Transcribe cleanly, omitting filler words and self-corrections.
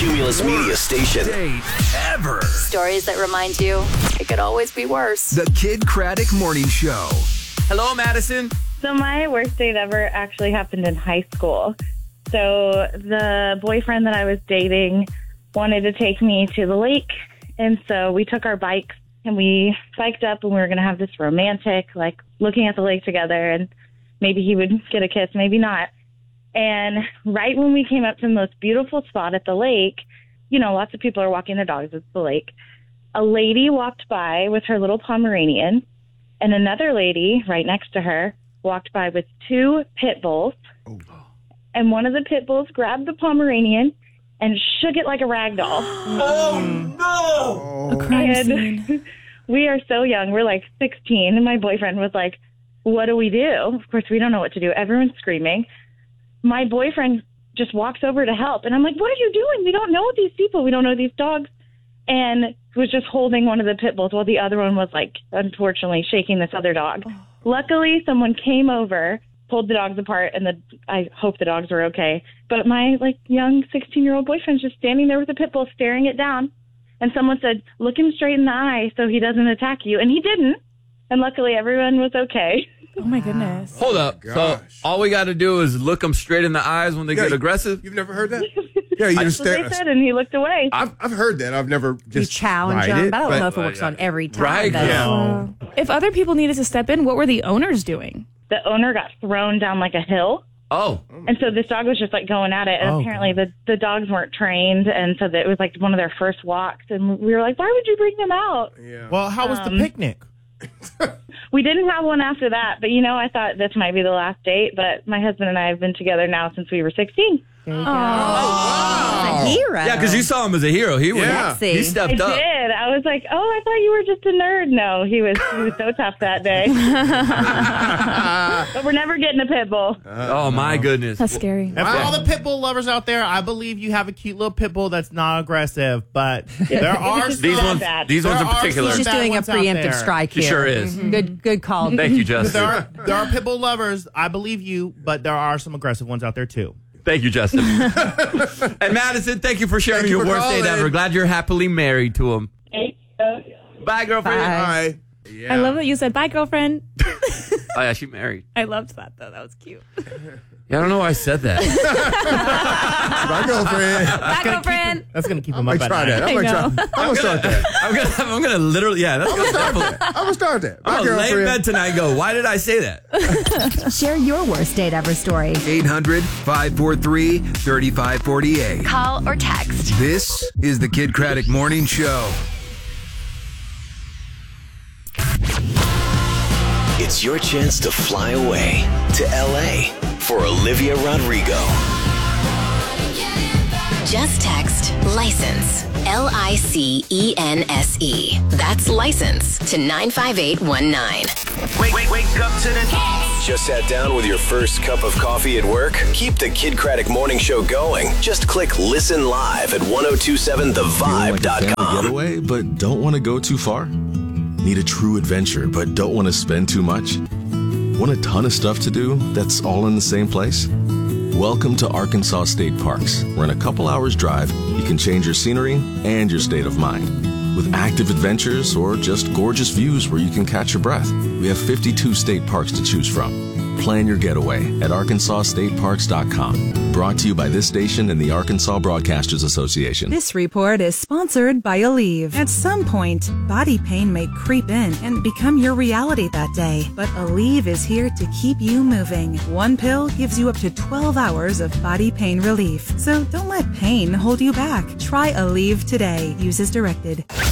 Cumulus Media Station. Date ever. Stories that remind you it could always be worse. The Kid Craddock Morning Show. Hello, Madison. So my worst date ever actually happened in high school. So the boyfriend that I was dating wanted to take me to the lake. And so we took our bikes and we biked up and we were going to have this romantic, like looking at the lake together, and maybe he would get a kiss, maybe not. And right when we came up to the most beautiful spot at the lake, you know, lots of people are walking their dogs at the lake. A lady walked by with her little Pomeranian, and another lady right next to her walked by with two pit bulls. Oh. And one of the pit bulls grabbed the Pomeranian and shook it like a rag doll. Oh, no! A crime scene. We are so young. We're like 16. And my boyfriend was like, what do we do? Of course, we don't know what to do. Everyone's screaming. My boyfriend just walks over to help. And I'm like, what are you doing? We don't know these people. We don't know these dogs. And was just holding one of the pit bulls while the other one was, like, unfortunately shaking this other dog. Oh. Luckily, someone came over, pulled the dogs apart, and I hope the dogs were okay. But my, like, young 16-year-old boyfriend's just standing there with the pit bull staring it down. And someone said, look him straight in the eye so he doesn't attack you. And he didn't. And luckily, everyone was okay. Oh, my goodness. Hold up. So all we got to do is look them straight in the eyes when they get aggressive? You've never heard that? Yeah, you That's just what they said, and he looked away. I've heard that. I've never just you challenge tried them, it, but I don't know if it works on every time. Right? Yeah. If other people needed to step in, what were the owners doing? The owner got thrown down like a hill. Oh. And so this dog was just like going at it. And apparently the dogs weren't trained. And so it was like one of their first walks. And we were like, why would you bring them out? Yeah. Well, how was the picnic? We didn't have one after that. But, you know, I thought this might be the last date. But my husband and I have been together now since we were 16. There you go. wow. A hero. Yeah, because you saw him as a hero. He stepped up. I did. I was like, oh, I thought you were just a nerd. No, he was so tough that day. But we're never getting a pit bull. Oh, my goodness. That's scary. And for all the pit bull lovers out there, I believe you have a cute little pit bull that's not aggressive, but there are These ones in particular. He's just doing a preemptive strike He here. sure is. Good call. Thank you, Justin. There are pit bull lovers. I believe you, but there are some aggressive ones out there too. Thank you, Justin. And Madison, thank you for sharing your worst date ever. Glad you're happily married to him. Bye, girlfriend. Bye. Yeah. I love that you said, bye, girlfriend. Oh, yeah, she married. I loved that, though. That was cute. Yeah, I don't know why I said that. Bye, girlfriend. Bye, girlfriend. That's going to keep I him might up try at that. night. I'm going to start that. I'm gonna literally, that's I'm gonna going to start that. Bye, I'm gonna lay in girlfriend. bed tonight and go, why did I say that? Share your worst date ever story. 800-543-3548. Call or text. This is the Kid Craddock Morning Show. It's your chance to fly away to LA for Olivia Rodrigo. Just text license, LICENSE. That's license to 95819. Wake up to the... Just sat down with your first cup of coffee at work? Keep the Kid Craddock Morning Show going. Just click listen live at 1027thevibe.com. Getaway, but don't want to go too far? Need a true adventure, but don't want to spend too much? Want a ton of stuff to do that's all in the same place? Welcome to Arkansas State Parks, where in a couple hours drive, you can change your scenery and your state of mind. With active adventures or just gorgeous views where you can catch your breath. We have 52 state parks to choose from. Plan your getaway at ArkansasStateParks.com. Brought to you by this station and the Arkansas Broadcasters Association. This report is sponsored by Aleve. At some point, body pain may creep in and become your reality that day. But Aleve is here to keep you moving. One pill gives you up to 12 hours of body pain relief. So don't let pain hold you back. Try Aleve today. Use as directed.